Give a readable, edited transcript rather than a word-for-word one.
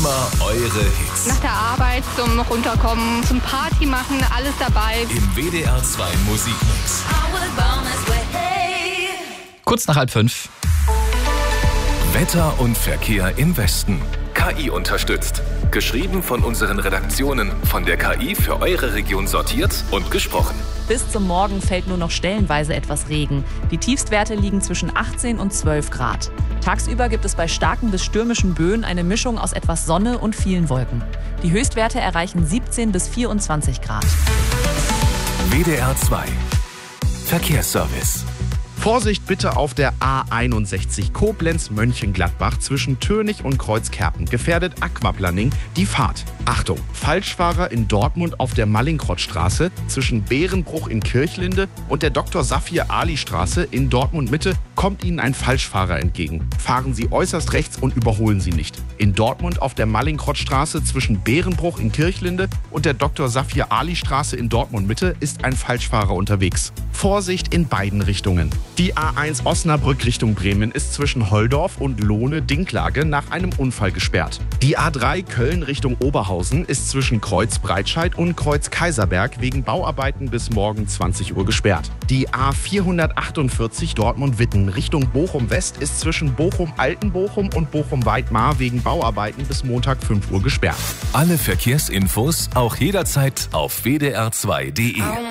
Immer eure Hits. Nach der Arbeit zum Runterkommen, zum Party machen, alles dabei. Im WDR 2 Musikmix. Kurz nach 4:30. Wetter und Verkehr im Westen. KI unterstützt. Geschrieben von unseren Redaktionen, von der KI für eure Region sortiert und gesprochen. Bis zum Morgen fällt nur noch stellenweise etwas Regen. Die Tiefstwerte liegen zwischen 18 und 12 Grad. Tagsüber gibt es bei starken bis stürmischen Böen eine Mischung aus etwas Sonne und vielen Wolken. Die Höchstwerte erreichen 17 bis 24 Grad. WDR 2 Verkehrsservice. Vorsicht bitte auf der A61 Koblenz-Mönchengladbach zwischen Tönig und Kreuzkerpen. Gefährdet Aquaplaning die Fahrt. Achtung, Falschfahrer in Dortmund auf der Mallinckrodtstraße zwischen Bärenbruch in Kirchlinde und der Dr. Safir-Ali-Straße in Dortmund-Mitte kommt Ihnen ein Falschfahrer entgegen. Fahren Sie äußerst rechts und überholen Sie nicht. In Dortmund auf der Mallinckrodtstraße zwischen Bärenbruch in Kirchlinde und der Dr. Safir-Ali-Straße in Dortmund-Mitte ist ein Falschfahrer unterwegs. Vorsicht in beiden Richtungen. Die A1 Osnabrück Richtung Bremen ist zwischen Holdorf und Lohne-Dinklage nach einem Unfall gesperrt. Die A3 Köln Richtung Oberhausen ist zwischen Kreuz Breitscheid und Kreuz Kaiserberg wegen Bauarbeiten bis morgen 20 Uhr gesperrt. Die A448 Dortmund-Witten Richtung Bochum West ist zwischen Bochum-Altenbochum und Bochum-Weidmar wegen Bauarbeiten bis Montag 5 Uhr gesperrt. Alle Verkehrsinfos auch jederzeit auf wdr2.de.